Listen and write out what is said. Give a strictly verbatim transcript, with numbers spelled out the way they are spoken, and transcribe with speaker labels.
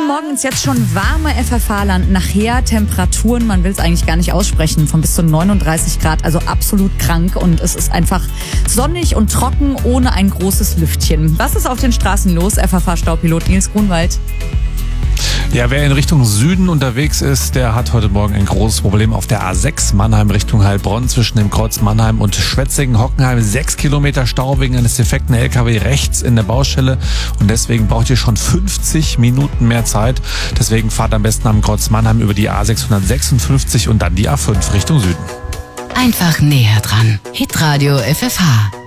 Speaker 1: Guten Morgen, ist jetzt schon warme F F H-Land. Nachher Temperaturen, man will es eigentlich gar nicht aussprechen, von bis zu neununddreißig Grad, also absolut krank. Und es ist einfach sonnig und trocken, ohne ein großes Lüftchen. Was ist auf den Straßen los? F F H-Staupilot Nils Grunwald.
Speaker 2: Ja, wer in Richtung Süden unterwegs ist, der hat heute Morgen ein großes Problem auf der A sechs Mannheim Richtung Heilbronn zwischen dem Kreuz Mannheim und Schwetzingen-Hockenheim. Sechs Kilometer Stau wegen eines defekten L K W rechts in der Baustelle und deswegen braucht ihr schon fünfzig Minuten mehr Zeit. Deswegen fahrt am besten am Kreuz Mannheim über die A sechshundertsechsundfünfzig und dann die A fünf Richtung Süden.
Speaker 3: Einfach näher dran. Hitradio F F H.